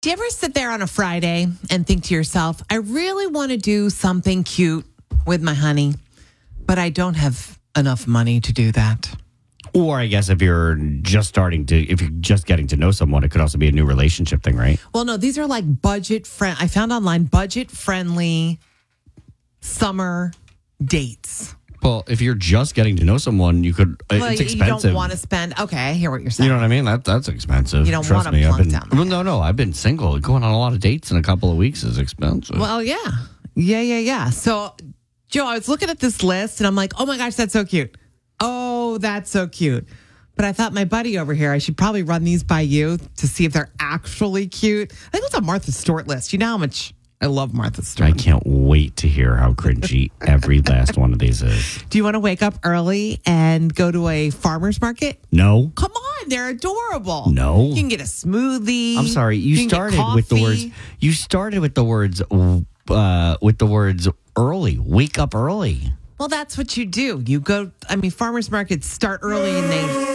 Do you ever sit there on a Friday and think to yourself, I really want to do something cute with my honey, but I don't have enough money to do that? Or I guess if you're just getting to know someone, it could also be a new relationship thing, right? Well, no, these are like I found online budget-friendly summer dates. Well, if you're just getting to know someone, you could. It's expensive. You don't want to spend. Okay, I hear what you're saying. You know what I mean? That's expensive. You don't Trust want to me. plunk down. Well, no. I've been single. Going on a lot of dates in a couple of weeks is expensive. Well, yeah. So, Joe, I was looking at this list and I'm like, oh my gosh, that's so cute. Oh, that's so cute. But I thought my buddy over here, I should probably run these by you to see if they're actually cute. I think it's a Martha Stewart list. You know how much I love Martha Stewart. I can't wait to hear how cringy every last one of these is. Do you want to wake up early and go to a farmer's market? No. Come on, they're adorable. No. You can get a smoothie. I'm sorry. You started with the words. You started with the words. With the words early. Wake up early. Well, that's what you do. You go. Farmers markets start early, and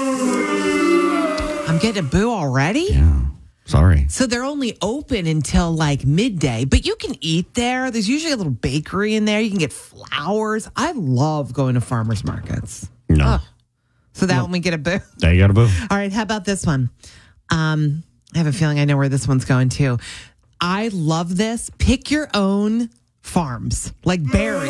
I'm getting a boo already. Yeah. Sorry. So they're only open until like midday, but you can eat there. There's usually a little bakery in there. You can get flowers. I love going to farmers markets. No. So that when we get a boo. There you got a boo. All right. How about this one? I have a feeling I know where this one's going too. I love this. Pick your own farms, like berries.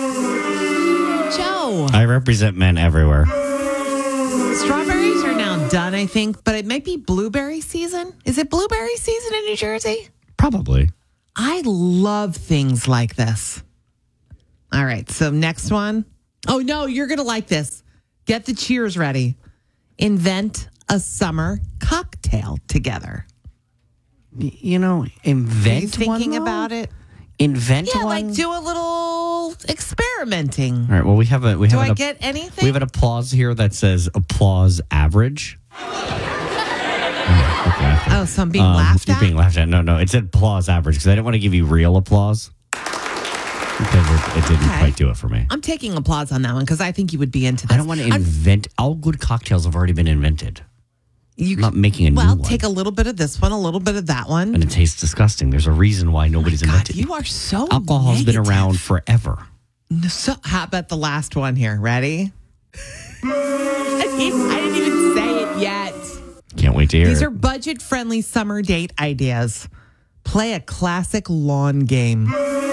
Joe. I represent men everywhere. Strawberries are now done, I think, but it might be blueberry season. Is it blueberry season in New Jersey? Probably. I love things like this. All right, so next one. Oh, no, you're going to like this. Get the cheers ready. Invent a summer cocktail together. Invent Are you thinking one, about it? Invent Yeah, one? like do a little experimenting. All right, well, Do I get anything? We have an applause here that says applause average. Oh, so I'm being laughed You're at? being laughed at. No. It said applause average because I didn't want to give you real applause. Because it didn't quite do it for me. I'm taking applause on that one because I think you would be into this. I don't want to invent. All good cocktails have already been invented. I'm not making a new one. Well, take a little bit of this one, a little bit of that one. And it tastes disgusting. There's a reason why nobody's invented it. You are so Alcohol's been around forever. So, how about the last one here? Ready? I didn't even say it yet. Can't wait to hear These it. are budget-friendly summer date ideas. Play a classic lawn game.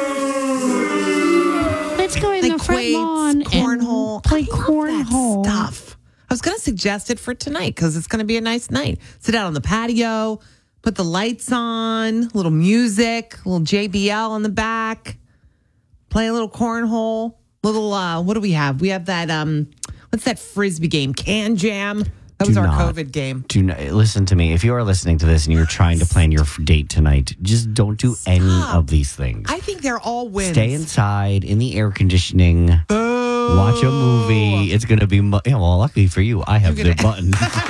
Let's go in the front lawn cornhole. and play I love cornhole. that stuff. I was going to suggest it for tonight because it's going to be a nice night. Sit out on the patio, put the lights on, little music, a little JBL in the back, play a little cornhole, little, what do we have? We have that, what's that Frisbee game? Can Jam. That was our COVID game. Do not listen to me. If you are listening to this and you're trying to plan your date tonight, just don't do any of these things. I think they're all wins. Stay inside in the air conditioning. Boo. Watch a movie. It's going to be... well, luckily for you, I have the button.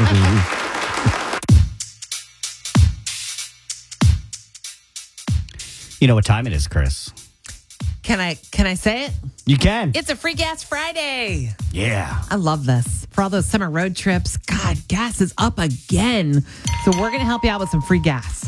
You know what time it is, Chris? Can I say it? You can. It's a Free Gas Friday. Yeah. I love this. For all those summer road trips, God, gas is up again. So we're going to help you out with some free gas.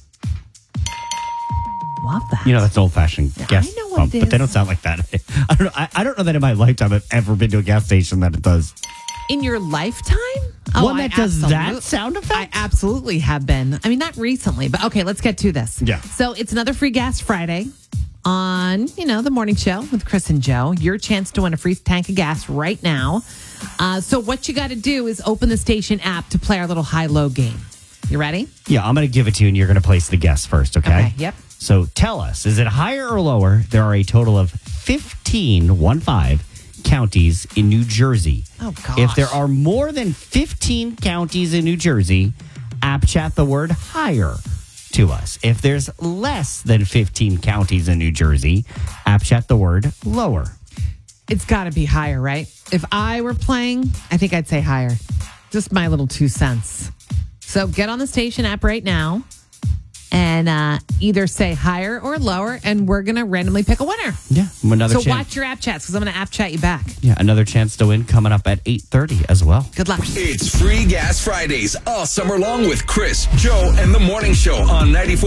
Love that. You know, that's an old-fashioned gas I know what pump, it but they is. don't sound like that. I don't know. I don't know that in my lifetime I've ever been to a gas station that it does. In your lifetime? One that does that sound effect? I absolutely have been. I mean, not recently, but okay, let's get to this. Yeah. So it's another Free Gas Friday on, the morning show with Chris and Joe. Your chance to win a free tank of gas right now. So what you got to do is open the station app to play our little high-low game. You ready? Yeah, I'm going to give it to you, and you're going to place the guess first, okay? Okay, yep. So tell us, is it higher or lower? There are a total of 15 counties in New Jersey. Oh, gosh. If there are more than 15 counties in New Jersey, app chat the word higher to us. If there's less than 15 counties in New Jersey, app chat the word lower. It's got to be higher, right? If I were playing, I think I'd say higher. Just my little 2 cents. So get on the station app right now and either say higher or lower, and we're going to randomly pick a winner. Yeah, another So chance. watch your app chats because I'm going to app chat you back. Yeah, another chance to win coming up at 8:30 as well. Good luck. It's Free Gas Fridays all summer long with Chris, Joe, and the Morning Show on 94.